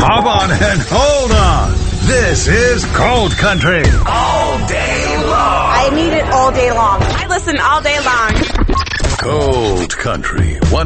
hop on and hold on. This is Cold Country. All day long. I need it all day long. I listen all day long. Cold Country